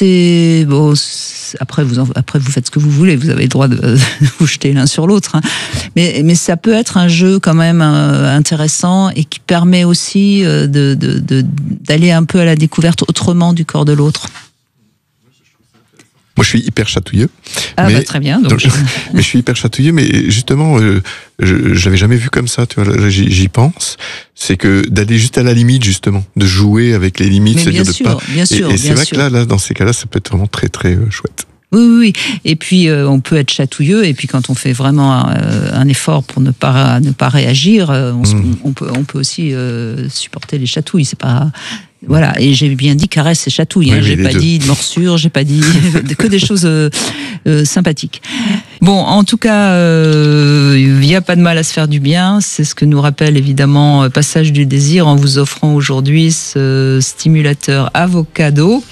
c'est bon. Après vous faites ce que vous voulez. Vous avez le droit de vous jeter l'un sur l'autre. Hein. Mais ça peut être un jeu quand même intéressant et qui permet aussi d'aller un peu à la découverte autrement du corps de l'autre. Moi, je suis hyper chatouilleux. Très bien. Donc mais je suis hyper chatouilleux, mais justement, je l'avais jamais vu comme ça. Tu vois, là, j'y pense. C'est que d'aller juste à la limite, justement, de jouer avec les limites, c'est-à-dire de pas. Bien sûr. Et c'est vrai que là, dans ces cas-là, ça peut être vraiment très, très chouette. Oui. Et puis on peut être chatouilleux. Et puis quand on fait vraiment un effort pour ne pas réagir, on peut aussi supporter les chatouilles. C'est pas. Voilà, et j'ai bien dit caresse et chatouille, j'ai pas dit de morsure, j'ai pas dit que des choses sympathiques. Bon, en tout cas, il n'y a pas de mal à se faire du bien, c'est ce que nous rappelle évidemment Passage du Désir en vous offrant aujourd'hui ce stimulateur Avocado.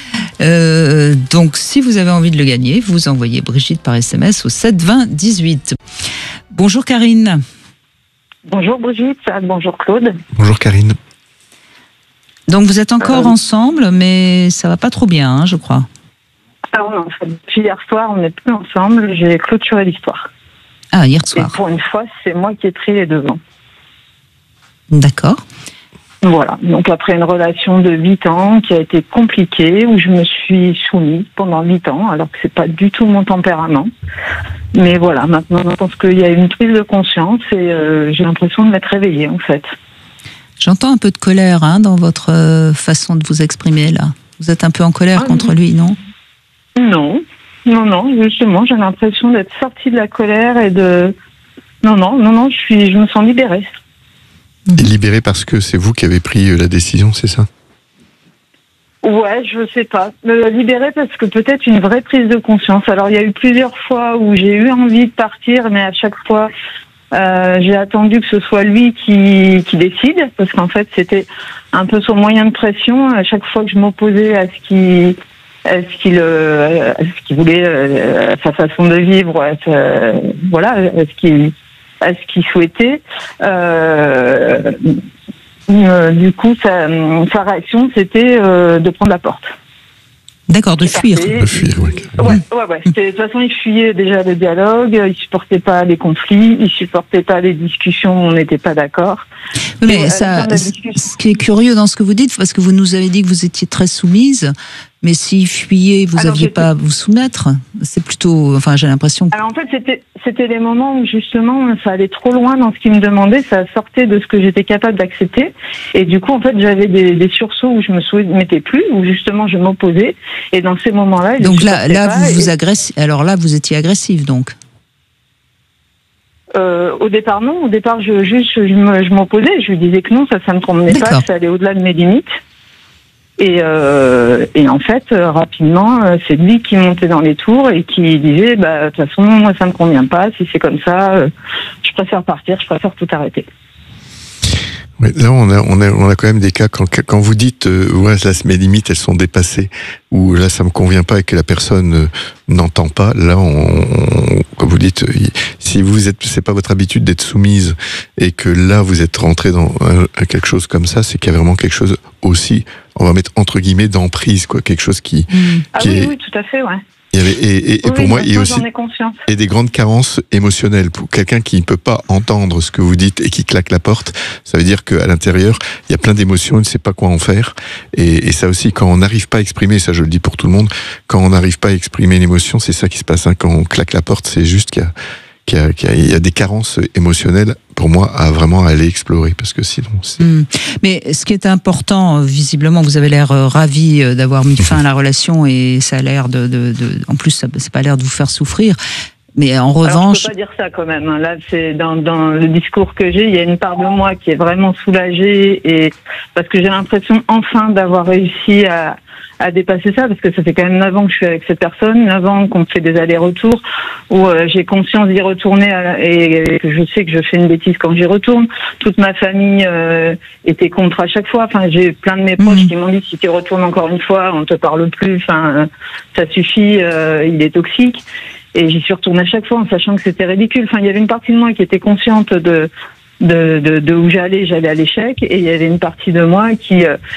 Donc, si vous avez envie de le gagner, vous envoyez Brigitte par SMS au 7 20 18. Bonjour Karine. Bonjour Brigitte, bonjour Claude. Bonjour Karine. Donc vous êtes encore ensemble, mais ça va pas trop bien, hein, je crois. Ah oui, en fait, depuis hier soir, on n'est plus ensemble, j'ai clôturé l'histoire. Ah, hier soir. Et pour une fois, c'est moi qui ai pris les devants. D'accord. Voilà, donc après une relation de 8 ans qui a été compliquée, où je me suis soumise pendant 8 ans, alors que c'est pas du tout mon tempérament. Mais voilà, maintenant, je pense qu'il y a une prise de conscience et j'ai l'impression de m'être réveillée, en fait. J'entends un peu de colère dans votre façon de vous exprimer, là. Vous êtes un peu en colère contre lui, non ? Non, justement, j'ai l'impression d'être sortie de la colère et de... Non, je me sens libérée. Et libérée parce que c'est vous qui avez pris la décision, c'est ça ? Ouais, je sais pas. Libérée parce que peut-être une vraie prise de conscience. Alors, il y a eu plusieurs fois où j'ai eu envie de partir, mais à chaque fois... j'ai attendu que ce soit lui qui décide, parce qu'en fait c'était un peu son moyen de pression. À chaque fois que je m'opposais à ce qu'il voulait, à sa façon de vivre, à ce qu'il souhaitait. Du coup, sa réaction c'était de prendre la porte. D'accord, de fuir. De fuir, oui. Ouais. De toute façon, il fuyait déjà le dialogue, il supportait pas les conflits, il supportait pas les discussions où on n'était pas d'accord. Mais ce qui est curieux dans ce que vous dites, parce que vous nous avez dit que vous étiez très soumise, mais s'il fuyait, vous n'aviez pas à vous soumettre. C'est plutôt, j'ai l'impression que... Alors en fait, c'était les moments où justement, ça allait trop loin dans ce qu'il me demandait, ça sortait de ce que j'étais capable d'accepter. Et du coup, en fait, j'avais des sursauts où je me soumettais plus, où justement je m'opposais. Et dans ces moments-là... Donc vous agressez. Alors là, vous étiez agressive, donc. Au départ, non. Au départ, je m'opposais. Je lui disais que non, ça me convenait pas, que ça allait au-delà de mes limites. Et en fait, rapidement, c'est lui qui montait dans les tours et qui disait, de toute façon, moi, ça me convient pas. Si c'est comme ça, je préfère partir, je préfère tout arrêter. Ouais, là, on a quand même des cas quand vous dites, là, mes limites, elles sont dépassées, ou là, ça me convient pas et que la personne n'entend pas. Là, comme vous dites, si c'est pas votre habitude d'être soumise et que là, vous êtes rentré dans quelque chose comme ça, c'est qu'il y a vraiment quelque chose aussi, on va mettre entre guillemets d'emprise, quoi, quelque chose qui oui, tout à fait, ouais. Et pour moi, il y a aussi des grandes carences émotionnelles. Pour quelqu'un qui ne peut pas entendre ce que vous dites et qui claque la porte, ça veut dire qu'à l'intérieur, il y a plein d'émotions, il ne sait pas quoi en faire. Et ça aussi, quand on n'arrive pas à exprimer, ça je le dis pour tout le monde, quand on n'arrive pas à exprimer une émotion, c'est ça qui se passe. Quand on claque la porte, c'est juste qu'il y a des carences émotionnelles pour moi à vraiment aller explorer, parce que sinon Mais ce qui est important, visiblement vous avez l'air ravi d'avoir mis fin à la relation et ça a l'air en plus ça pas l'air de vous faire souffrir, mais en revanche... Je peux pas dire ça quand même, là c'est dans le discours que j'ai, il y a une part de moi qui est vraiment soulagée, et parce que j'ai l'impression enfin d'avoir réussi à dépasser ça, parce que ça fait quand même 9 ans que je suis avec cette personne, 9 ans qu'on fait des allers-retours, où j'ai conscience d'y retourner et que je sais que je fais une bêtise quand j'y retourne. Toute ma famille était contre à chaque fois. Enfin, j'ai plein de mes proches qui m'ont dit, si tu retournes encore une fois, on te parle plus, ça suffit, il est toxique. Et j'y suis retournée à chaque fois en sachant que c'était ridicule. Enfin, il y avait une partie de moi qui était consciente de où j'allais à l'échec, et il y avait une partie de moi qui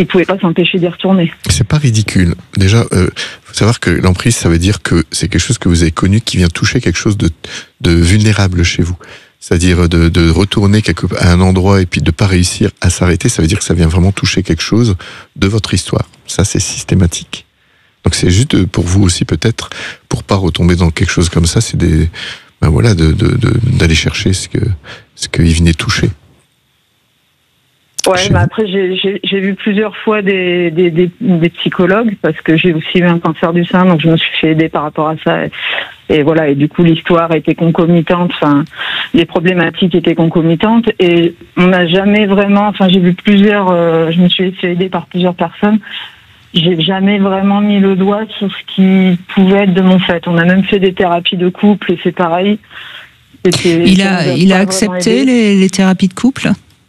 il pouvait pas s'empêcher d'y retourner. C'est pas ridicule. Déjà, faut savoir que l'emprise, ça veut dire que c'est quelque chose que vous avez connu qui vient toucher quelque chose de vulnérable chez vous. C'est-à-dire de retourner à un endroit et puis de pas réussir à s'arrêter, ça veut dire que ça vient vraiment toucher quelque chose de votre histoire. Ça, c'est systématique. Donc c'est juste pour vous aussi peut-être, pour pas retomber dans quelque chose comme ça, c'est d'aller chercher ce qu'il venait toucher. Ouais, mais après j'ai vu plusieurs fois des psychologues parce que j'ai aussi eu un cancer du sein, donc je me suis fait aider par rapport à ça. Et voilà, et du coup l'histoire était concomitante, enfin les problématiques étaient concomitantes et on n'a jamais vraiment, enfin j'ai vu je me suis fait aider par plusieurs personnes. J'ai jamais vraiment mis le doigt sur ce qui pouvait être de mon fait. On a même fait des thérapies de couple et c'est pareil. Il a accepté les thérapies de couple?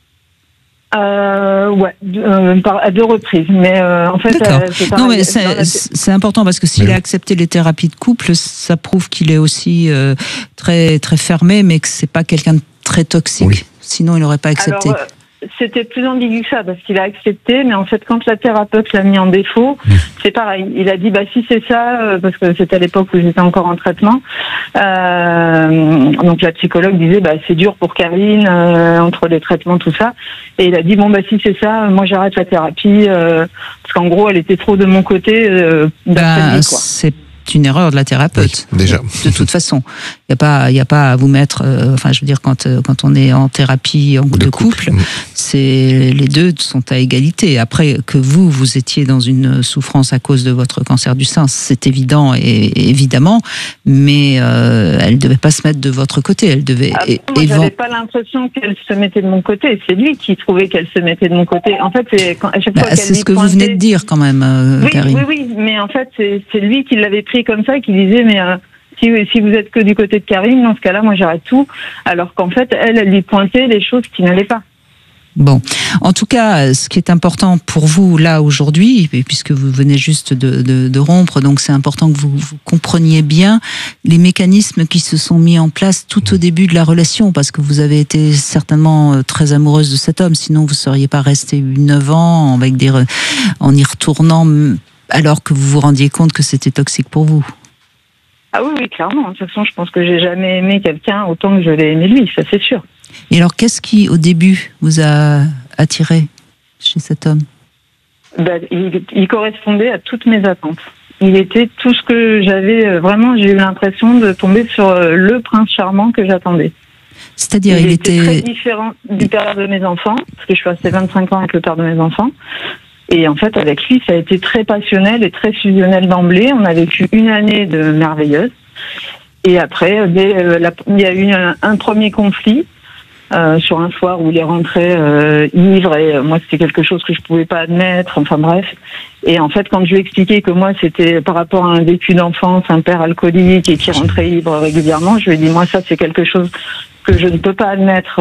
Ouais, à 2 reprises. Mais en fait, non, mais c'est important parce que s'il a accepté les thérapies de couple, ça prouve qu'il est aussi très très fermé, mais que c'est pas quelqu'un de très toxique. Oui. Sinon, il n'aurait pas accepté. Alors, c'était plus ambigu que ça parce qu'il a accepté, mais en fait, quand la thérapeute l'a mis en défaut, c'est pareil. Il a dit si c'est ça, parce que c'était à l'époque où j'étais encore en traitement. Donc la psychologue disait c'est dur pour Karine entre les traitements tout ça, et il a dit si c'est ça, moi j'arrête la thérapie parce qu'en gros elle était trop de mon côté. C'est une erreur de la thérapeute. Oui, déjà. De toute façon, il y a pas à vous mettre. Enfin, je veux dire, quand on est en thérapie de couple, c'est les deux sont à égalité. Après que vous étiez dans une souffrance à cause de votre cancer du sein, c'est évident et évidemment, mais elle devait pas se mettre de votre côté. Elle devait. Moi, j'avais pas l'impression qu'elle se mettait de mon côté. C'est lui qui trouvait qu'elle se mettait de mon côté. En fait, à chaque fois c'est ce que vous venez de dire quand même, Karine. Oui, mais en fait, c'est lui qui l'avait pris comme ça, qui disait mais si vous êtes que du côté de Karine, dans ce cas-là, moi j'arrête tout. Alors qu'en fait, elle lui pointait les choses qui n'allaient pas. Bon, en tout cas, ce qui est important pour vous là aujourd'hui, puisque vous venez juste de rompre, donc c'est important que vous compreniez bien les mécanismes qui se sont mis en place tout au début de la relation, parce que vous avez été certainement très amoureuse de cet homme, sinon vous seriez pas restée 9 ans en y retournant, alors que vous vous rendiez compte que c'était toxique pour vous. Ah oui, clairement. De toute façon, je pense que j'ai jamais aimé quelqu'un autant que je l'ai aimé lui, ça c'est sûr. Et alors, qu'est-ce qui, au début, vous a attiré chez cet homme ? Il correspondait à toutes mes attentes. Il était tout ce que j'avais. Vraiment, j'ai eu l'impression de tomber sur le prince charmant que j'attendais. C'est-à-dire, il était très différent du père de mes enfants, parce que je suis restée 25 ans avec le père de mes enfants. Et en fait, avec lui, ça a été très passionnel et très fusionnel d'emblée. On a vécu une année de merveilleuse. Et après, il y a eu un premier conflit sur un soir où il est rentré ivre. Et moi, c'était quelque chose que je pouvais pas admettre. Enfin bref. Et en fait, quand je lui ai expliqué que moi, c'était par rapport à un vécu d'enfance, un père alcoolique et qui rentrait ivre régulièrement, je lui ai dit, moi, ça, c'est quelque chose que je ne peux pas admettre.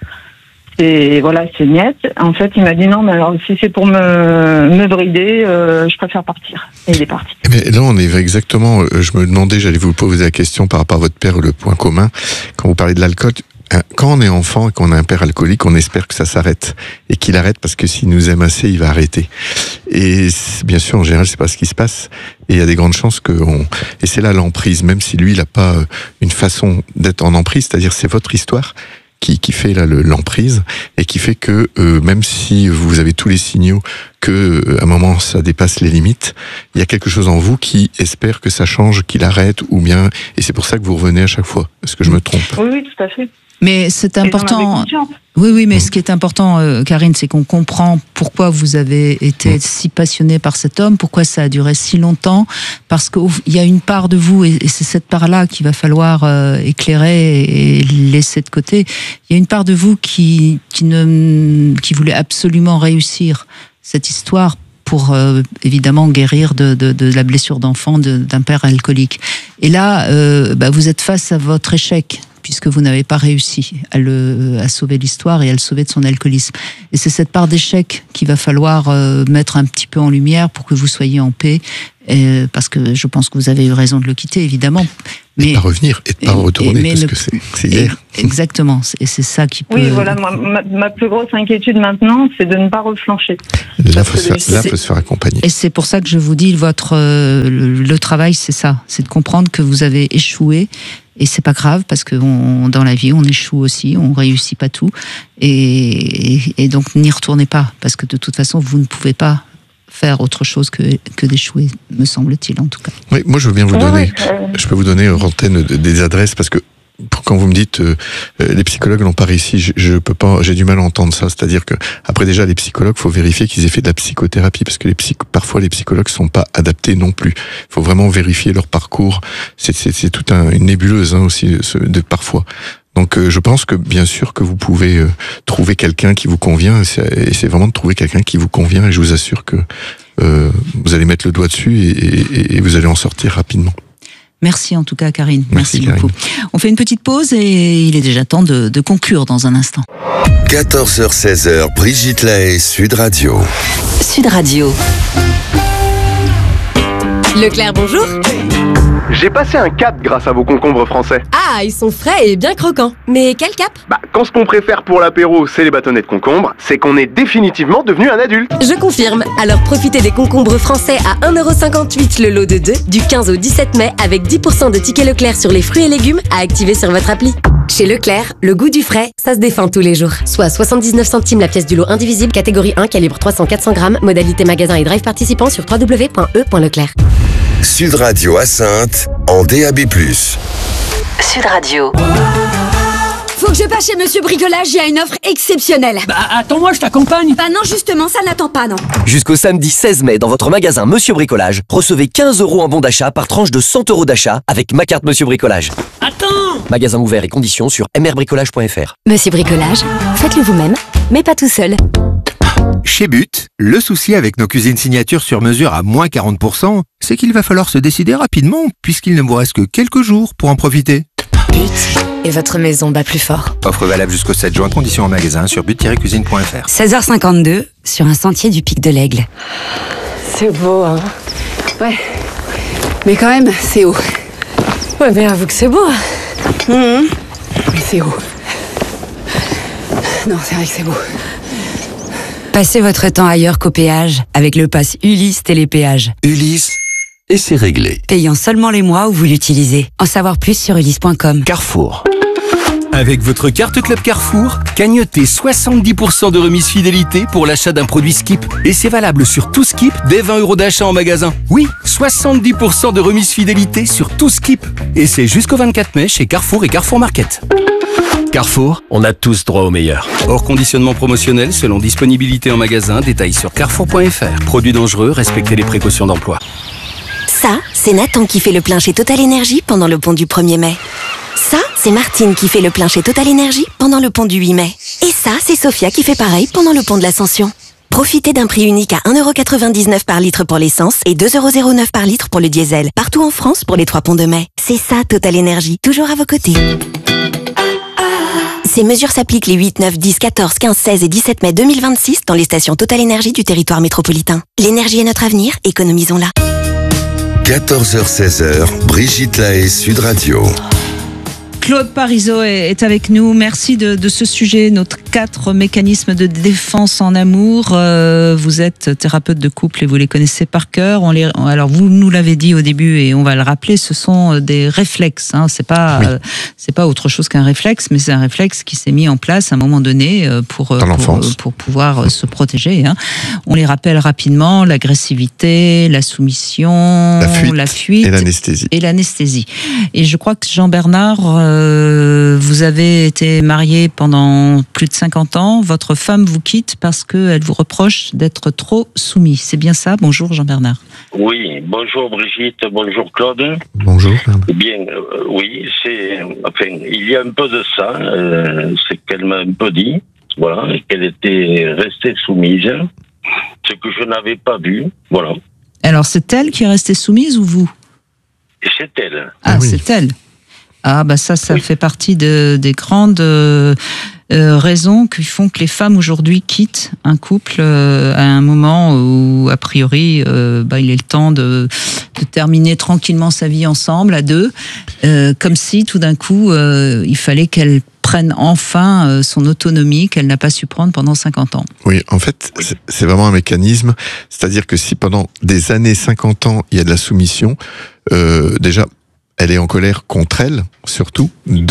Et voilà, c'est net. En fait, il m'a dit non, mais alors si c'est pour me brider, je préfère partir. Et il est parti. Mais là, on est exactement. Je me demandais, j'allais vous poser la question par rapport à votre père, le point commun. Quand vous parlez de l'alcool, quand on est enfant et qu'on a un père alcoolique, on espère que ça s'arrête et qu'il arrête parce que s'il nous aime assez, il va arrêter. Et bien sûr, en général, c'est pas ce qui se passe. Et il y a des grandes chances et c'est là l'emprise, même si lui, il a pas une façon d'être en emprise, c'est-à-dire c'est votre histoire qui fait là l'emprise et qui fait que même si vous avez tous les signaux que à un moment ça dépasse les limites, il y a quelque chose en vous qui espère que ça change, qu'il arrête ou bien, et c'est pour ça que vous revenez à chaque fois. Est-ce que je me trompe ? Oui, tout à fait. Mais c'est important. Oui, mais ce qui est important, Karine, c'est qu'on comprend pourquoi vous avez été si passionnée par cet homme, pourquoi ça a duré si longtemps, parce qu'il y a une part de vous, et c'est cette part-là qu'il va falloir éclairer et laisser de côté. Il y a une part de vous qui voulait absolument réussir cette histoire pour évidemment guérir de la blessure d'enfant d'un père alcoolique. Et là, vous êtes face à votre échec. puisque vous n'avez pas réussi à sauver l'histoire et à le sauver de son alcoolisme. Et c'est cette part d'échec qu'il va falloir mettre un petit peu en lumière pour que vous soyez en paix, parce que je pense que vous avez eu raison de le quitter, évidemment. Mais de pas revenir et de pas retourner, parce que c'est hier. Exactement, et c'est ça qui peut... Oui, voilà, ma plus grosse inquiétude maintenant, c'est de ne pas reflancher. Là, faut se faire accompagner. Et c'est pour ça que je vous dis, le travail, c'est ça, c'est de comprendre que vous avez échoué, et c'est pas grave, parce que dans la vie, on échoue aussi, on réussit pas tout, et donc n'y retournez pas, parce que de toute façon, vous ne pouvez pas faire autre chose que d'échouer, me semble-t-il en tout cas. Oui, moi je veux bien vous donner, je peux vous donner hors antenne des adresses, parce que quand vous me dites les psychologues n'ont pas réussi, je peux pas, j'ai du mal à entendre ça. C'est-à-dire que après déjà les psychologues, faut vérifier qu'ils aient fait de la psychothérapie, parce que parfois les psychologues sont pas adaptés non plus. Il faut vraiment vérifier leur parcours. C'est toute une nébuleuse aussi de parfois. Donc je pense que bien sûr que vous pouvez trouver quelqu'un qui vous convient, et c'est vraiment de trouver quelqu'un qui vous convient, et je vous assure que vous allez mettre le doigt dessus et vous allez en sortir rapidement. Merci en tout cas Karine, merci beaucoup. On fait une petite pause et il est déjà temps de conclure dans un instant. 14h-16h, Brigitte Lahaie, Sud Radio. Sud Radio. Leclerc, bonjour. J'ai passé un cap grâce à vos concombres français. Ah, ils sont frais et bien croquants. Mais quel cap ? Quand ce qu'on préfère pour l'apéro, c'est les bâtonnets de concombre, c'est qu'on est définitivement devenu un adulte. Je confirme. Alors profitez des concombres français à 1,58€ le lot de 2 du 15 au 17 mai avec 10% de tickets Leclerc sur les fruits et légumes à activer sur votre appli. Chez Leclerc, le goût du frais, ça se défend tous les jours. Soit 79 centimes la pièce du lot indivisible, catégorie 1, calibre 300-400 grammes, modalité magasin et drive participant sur www.e.leclerc. Sud Radio à Saintes, en DAB+. Sud Radio. Faut que je passe chez Monsieur Bricolage, il y a une offre exceptionnelle. Attends-moi, je t'accompagne. Non, justement, ça n'attend pas, non. Jusqu'au samedi 16 mai, dans votre magasin Monsieur Bricolage, recevez 15 € en bon d'achat par tranche de 100 € d'achat avec ma carte Monsieur Bricolage. Attends! Magasin ouvert et conditions sur mrbricolage.fr. Monsieur Bricolage, faites-le vous-même, mais pas tout seul. Chez But, le souci avec nos cuisines signature sur mesure à moins 40%, c'est qu'il va falloir se décider rapidement, puisqu'il ne vous reste que quelques jours pour en profiter. But et votre maison bat plus fort. Offre valable jusqu'au 7 juin, conditions en magasin sur but-cuisine.fr. 16h52, sur un sentier du Pic de l'Aigle. C'est beau, hein. Ouais. Mais quand même, c'est haut. Ouais, mais avoue que c'est beau. Mais c'est haut. Non, c'est vrai que c'est beau. Passez votre temps ailleurs qu'au péage avec le pass Ulysse Télépéage. Ulysse, et c'est réglé. Payant seulement les mois où vous l'utilisez. En savoir plus sur ulysse.com. Carrefour. Avec votre carte Club Carrefour, cagnotez 70% de remise fidélité pour l'achat d'un produit Skip. Et c'est valable sur tout Skip dès 20 € d'achat en magasin. Oui, 70% de remise fidélité sur tout Skip. Et c'est jusqu'au 24 mai chez Carrefour et Carrefour Market. Carrefour, on a tous droit au meilleur. Hors conditionnement promotionnel selon disponibilité en magasin, détails sur carrefour.fr. Produits dangereux, respectez les précautions d'emploi. Ça, c'est Nathan qui fait le plein chez Total Energy pendant le pont du 1er mai. Ça, c'est Martine qui fait le plein chez Total Energy pendant le pont du 8 mai. Et ça, c'est Sophia qui fait pareil pendant le pont de l'Ascension. Profitez d'un prix unique à 1,99€ par litre pour l'essence et 2,09€ par litre pour le diesel. Partout en France pour les 3 ponts de mai. C'est ça Total Energy, toujours à vos côtés. Ces mesures s'appliquent les 8, 9, 10, 14, 15, 16 et 17 mai 2026 dans les stations Total Energy du territoire métropolitain. L'énergie est notre avenir, économisons-la. 14h-16h, Brigitte Lahaie, Sud Radio. Claude Parisot est avec nous. Merci de ce sujet, notre 4 mécanismes de défense en amour. Vous êtes thérapeute de couple et vous les connaissez par cœur. Alors vous nous l'avez dit au début et on va le rappeler, ce sont des réflexes. Hein. C'est pas autre chose qu'un réflexe, mais c'est un réflexe qui s'est mis en place à un moment donné pour pouvoir se protéger. Hein. On les rappelle rapidement: l'agressivité, la soumission, la fuite et l'anesthésie. Et je crois que Jean-Bernard, vous avez été marié pendant plus de 50 ans. Votre femme vous quitte parce qu'elle vous reproche d'être trop soumis. C'est bien ça? Bonjour Jean-Bernard. Oui, bonjour Brigitte, bonjour Claude. Bonjour. Eh bien, oui, il y a un peu de ça. C'est qu'elle m'a un peu dit, voilà, qu'elle était restée soumise, ce que je n'avais pas vu, voilà. Alors c'est elle qui est restée soumise ou vous? C'est elle. Ah, oui. C'est elle. Ah bah ça fait partie des grandes raisons qui font que les femmes aujourd'hui quittent un couple à un moment où a priori il est le temps de terminer tranquillement sa vie ensemble à deux, comme si tout d'un coup il fallait qu'elle prenne enfin son autonomie qu'elle n'a pas su prendre pendant 50 ans. Oui, en fait, c'est vraiment un mécanisme, c'est-à-dire que si pendant des années, 50 ans, il y a de la soumission, déjà, elle est en colère contre elle, surtout,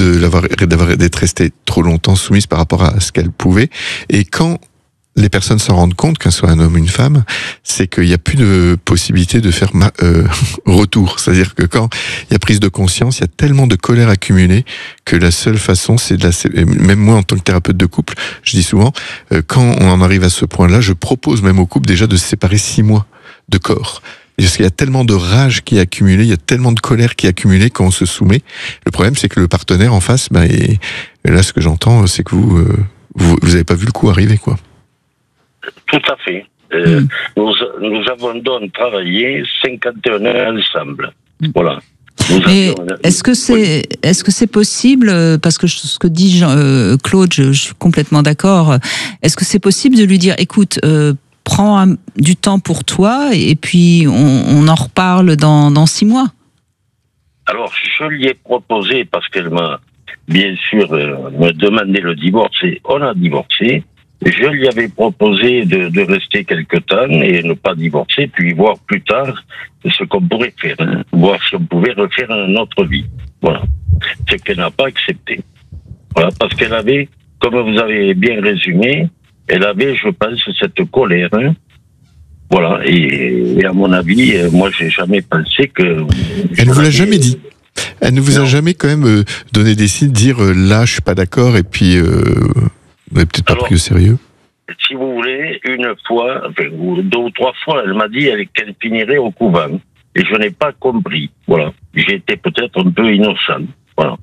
d'être restée trop longtemps soumise par rapport à ce qu'elle pouvait. Et quand les personnes s'en rendent compte, qu'un soit un homme ou une femme, c'est qu'il n'y a plus de possibilité de faire retour. C'est-à-dire que quand il y a prise de conscience, il y a tellement de colère accumulée que la seule façon, c'est même moi en tant que thérapeute de couple, je dis souvent, quand on en arrive à ce point-là, je propose même au couple déjà de se séparer 6 mois de corps. Parce qu'il y a tellement de rage qui est accumulée, il y a tellement de colère qui est accumulée quand on se soumet. Le problème, c'est que le partenaire en face, et là, ce que j'entends, c'est que vous avez pas vu le coup arriver, quoi. Tout à fait. Nous avons donc travaillé 51 ans ensemble. Voilà. Et est-ce que c'est possible, parce que ce que dit Claude, je suis complètement d'accord, est-ce que c'est possible de lui dire, écoute, prends du temps pour toi et puis on en reparle dans 6 mois? Alors, je lui ai proposé, parce qu'elle m'a bien sûr me demandé le divorce, et on a divorcé. Je lui avais proposé de rester quelque temps et ne pas divorcer, puis voir plus tard ce qu'on pourrait faire, voir si on pouvait refaire notre vie. Voilà. Ce qu'elle n'a pas accepté. Voilà, parce qu'elle avait, comme vous avez bien résumé, elle avait, je pense, cette colère. Voilà. Et à mon avis, moi, j'ai jamais pensé que... Elle ne vous l'a jamais dit. Elle ne vous a jamais quand même donné des signes de dire là, je suis pas d'accord, et puis vous n'avez peut-être pas pris au sérieux. Si vous voulez, une fois, ou 2 ou 3 fois, elle m'a dit qu'elle finirait au couvent. Et je n'ai pas compris. Voilà. J'étais peut-être un peu innocent. Voilà.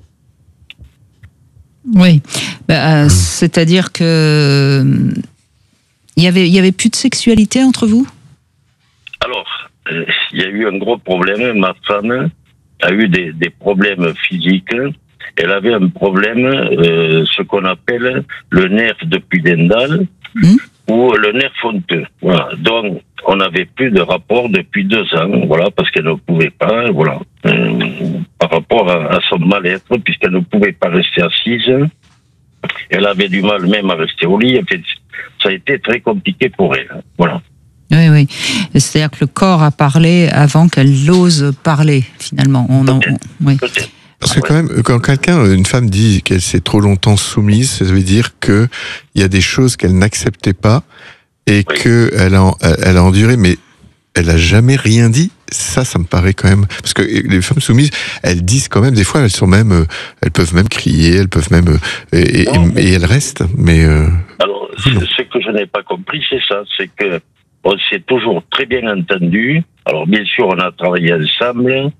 Oui. C'est-à-dire que il y avait plus de sexualité entre vous? Alors, il y a eu un gros problème. Ma femme a eu des problèmes physiques. Elle avait un problème, ce qu'on appelle le nerf de ou le nerf fonteux. Voilà. Donc, on n'avait plus de rapport depuis 2 ans, voilà, parce qu'elle ne pouvait pas, voilà, par rapport à son mal-être, puisqu'elle ne pouvait pas rester assise. Elle avait du mal même à rester au lit. En fait, ça a été très compliqué pour elle. Voilà. Oui. C'est-à-dire que le corps a parlé avant qu'elle ose parler, finalement. Oui. Peut-être. Parce que quand même, quand une femme dit qu'elle s'est trop longtemps soumise, ça veut dire que il y a des choses qu'elle n'acceptait pas et que elle a enduré, mais elle a jamais rien dit. Ça me paraît quand même, parce que les femmes soumises, elles disent quand même, des fois, elles peuvent même crier, elles peuvent même, et elles restent, mais. Alors, ce que je n'ai pas compris, c'est ça, c'est que on s'est toujours très bien entendu. Alors, bien sûr, on a travaillé ensemble.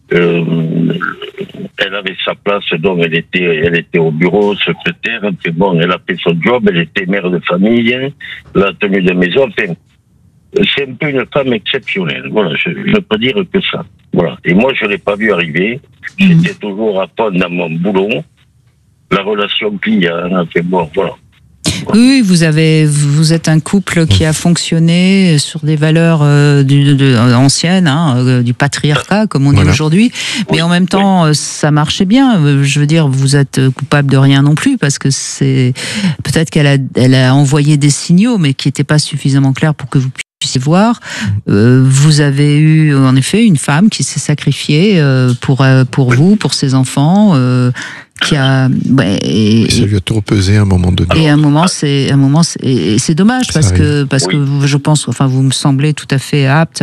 Elle avait sa place, donc elle était au bureau, secrétaire. Enfin bon, elle a fait son job, elle était mère de famille, la tenue de maison. Enfin, c'est un peu une femme exceptionnelle. Voilà, je ne peux dire que ça. Voilà. Et moi, je l'ai pas vu arriver. J'étais toujours à fond dans mon boulot. La relation client, enfin bon, voilà. Oui, vous êtes un couple qui a fonctionné sur des valeurs anciennes, du patriarcat, comme on dit aujourd'hui. Mais en même temps, ça marchait bien. Je veux dire, vous êtes coupable de rien non plus, parce que peut-être qu'elle a envoyé des signaux, mais qui n'étaient pas suffisamment clairs pour que vous puissiez voir. Vous avez eu, en effet, une femme qui s'est sacrifiée pour vous, pour ses enfants. Ça lui a trop pesé à un moment donné. Et à un moment, c'est dommage, parce que je pense, enfin, vous me semblez tout à fait apte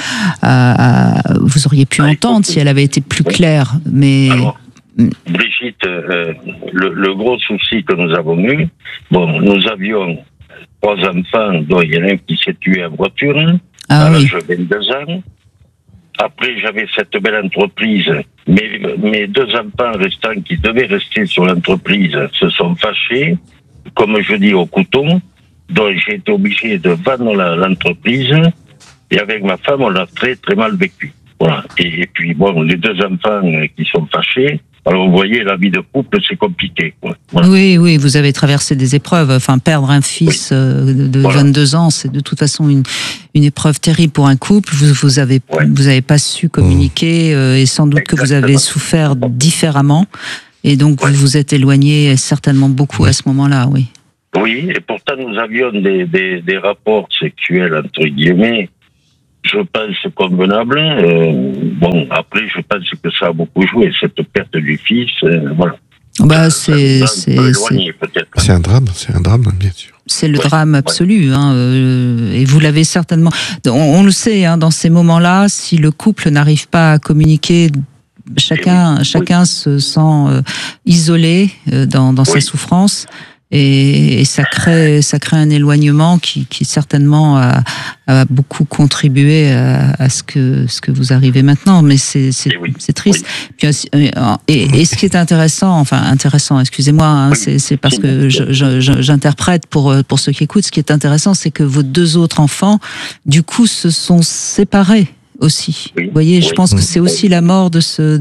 vous auriez pu entendre si elle avait été plus claire, mais. Alors, Brigitte, le gros souci que nous avons eu, nous avions 3 enfants, dont il y en a un qui s'est tué en voiture, à l'âge de 22 ans. Après, j'avais cette belle entreprise, mais mes 2 enfants restants qui devaient rester sur l'entreprise se sont fâchés, comme je dis, au couteau. Donc, j'ai été obligé de vendre l'entreprise. Et avec ma femme, on l'a très, très mal vécu. Voilà. Et puis, les 2 enfants qui sont fâchés, Alors, vous voyez, la vie de couple, c'est compliqué, quoi. Voilà. Oui, vous avez traversé des épreuves. Enfin, perdre un fils de 22 ans, c'est de toute façon une épreuve terrible pour un couple. Vous avez pas su communiquer et sans doute que vous avez souffert différemment. Et donc, vous vous êtes éloigné certainement beaucoup à ce moment-là, oui. Oui, et pourtant, nous avions des rapports sexuels, entre guillemets, je pense convenable. Bon, après, je pense que ça a beaucoup joué, cette perte du fils, voilà. Bah, c'est un drame, bien sûr. C'est le drame absolu, hein, et vous l'avez certainement. On le sait, hein, dans ces moments-là, si le couple n'arrive pas à communiquer, chacun se sent isolé dans sa souffrance. Et ça crée un éloignement qui certainement a beaucoup contribué à ce que vous arrivez maintenant. Mais c'est triste. Puis, et ce qui est intéressant, excusez-moi, hein, c'est parce que j'interprète pour ceux qui écoutent. Ce qui est intéressant, c'est que vos 2 autres enfants, du coup, se sont séparés aussi. Vous voyez, je pense que c'est aussi la mort de ce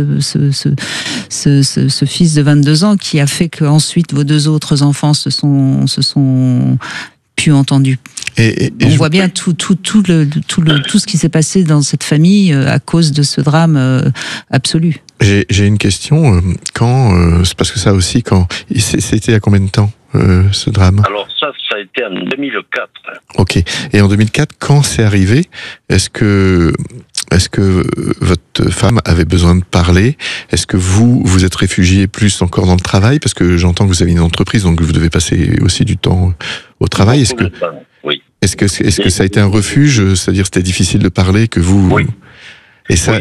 fils de 22 ans qui a fait qu'ensuite vos 2 autres enfants se sont plus entendus. Et on voit bien tout ce qui s'est passé dans cette famille à cause de ce drame absolu. J'ai une question. C'est parce que ça aussi, c'était il y a combien de temps ce drame? Alors ça a été en 2004. Ok. Et en 2004, quand c'est arrivé, est-ce que votre femme avait besoin de parler? Est-ce que vous êtes réfugié plus encore dans le travail? Parce que j'entends que vous avez une entreprise, donc vous devez passer aussi du temps au travail. Est-ce que ça a été un refuge? C'est-à-dire c'était difficile de parler, que vous... Oui. Et ça,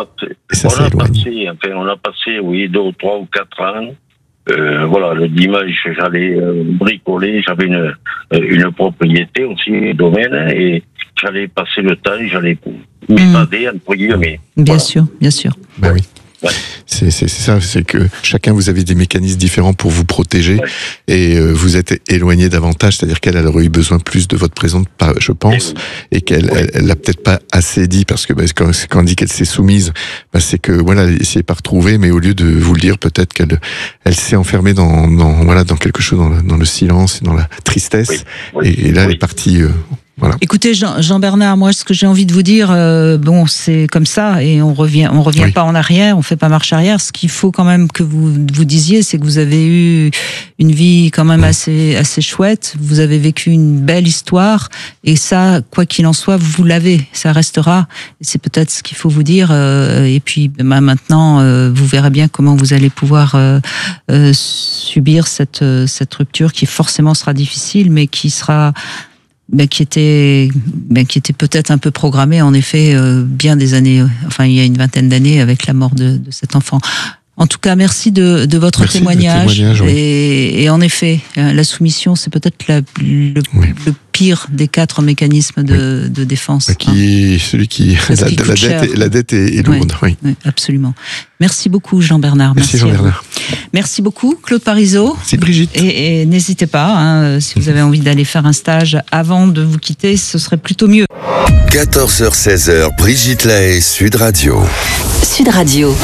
on a passé 2, 3 ou 4 ans. Voilà, le dimanche, j'allais bricoler, j'avais une propriété aussi, un domaine, et j'allais passer le temps, j'allais m'évader, entre guillemets. Bien sûr. Ben oui. Ouais. C'est ça, c'est que chacun vous avez des mécanismes différents pour vous protéger, et vous êtes éloigné davantage, c'est-à-dire qu'elle aurait eu besoin plus de votre présence, je pense, et qu'elle l'a peut-être pas assez dit, parce que quand on dit qu'elle s'est soumise, c'est que voilà, elle s'est pas retrouvée, mais au lieu de vous le dire, peut-être qu'elle s'est enfermée dans quelque chose, dans le silence, dans la tristesse, et là elle est partie. Voilà. Écoutez, Jean-Bernard, moi, ce que j'ai envie de vous dire, c'est comme ça, et on revient pas en arrière, on fait pas marche arrière. Ce qu'il faut quand même que vous disiez, c'est que vous avez eu une vie quand même assez chouette. Vous avez vécu une belle histoire, et ça, quoi qu'il en soit, vous l'avez, ça restera. C'est peut-être ce qu'il faut vous dire. Et puis, maintenant, vous verrez bien comment vous allez pouvoir subir cette rupture qui forcément sera difficile, mais qui sera qui était peut-être un peu programmé, en effet, bien des années, il y a une vingtaine d'années, avec la mort de cet enfant. En tout cas, merci de votre témoignage. Et en effet, la soumission, c'est peut-être le pire des 4 mécanismes de défense. Qui est celui qui... La dette est lourde. Oui, absolument. Merci beaucoup, Jean-Bernard. Merci Jean-Bernard. Merci beaucoup, Claude Parizeau. Merci Brigitte. Et n'hésitez pas, si vous avez envie d'aller faire un stage avant de vous quitter, ce serait plutôt mieux. 14h-16h, Brigitte Lahaie, Sud Radio. Sud Radio.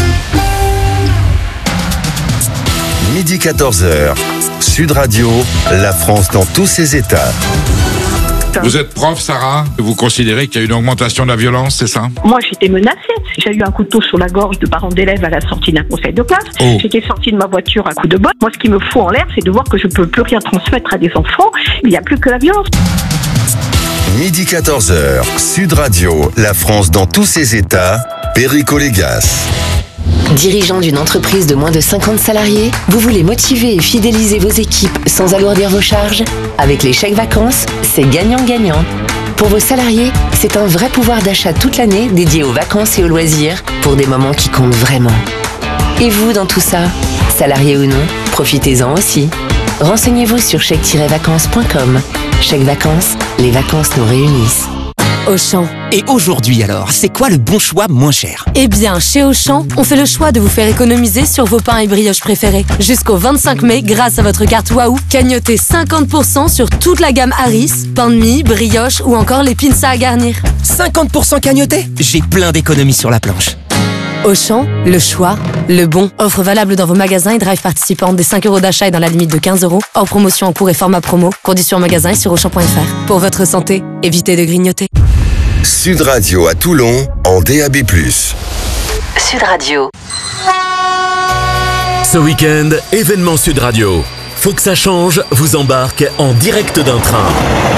Midi 14h, Sud Radio, la France dans tous ses états. Vous êtes prof, Sarah. Vous considérez qu'il y a une augmentation de la violence, c'est ça? Moi, j'étais menacée. J'ai eu un couteau sur la gorge de parents d'élèves à la sortie d'un conseil de classe. Oh. J'étais sortie de ma voiture à coups de botte. Moi, ce qui me fout en l'air, c'est de voir que je ne peux plus rien transmettre à des enfants. Il n'y a plus que la violence. Midi 14h, Sud Radio, la France dans tous ses états, Perico Légas. Dirigeant d'une entreprise de moins de 50 salariés, vous voulez motiver et fidéliser vos équipes sans alourdir vos charges? Avec les chèques vacances, c'est gagnant-gagnant. Pour vos salariés, c'est un vrai pouvoir d'achat toute l'année dédié aux vacances et aux loisirs pour des moments qui comptent vraiment. Et vous, dans tout ça, salarié ou non, profitez-en aussi. Renseignez-vous sur chèque-vacances.com. Chèque vacances, les vacances nous réunissent. Auchan. Et aujourd'hui alors, c'est quoi le bon choix moins cher? Eh bien, chez Auchan, on fait le choix de vous faire économiser sur vos pains et brioches préférés. Jusqu'au 25 mai, grâce à votre carte Waouh, cagnotez 50% sur toute la gamme Harris, pain de mie, brioche ou encore les pinces à garnir. 50% cagnoté? J'ai plein d'économies sur la planche. Auchan, le choix, le bon. Offre valable dans vos magasins et drive participants des 5 € d'achat et dans la limite de 15 €. Hors promotion en cours et format promo. Conditions en magasin et sur Auchan.fr. Pour votre santé, évitez de grignoter. Sud Radio à Toulon en DAB+. Sud Radio. Ce week-end, événement Sud Radio. Faut que ça change vous embarque en direct d'un train.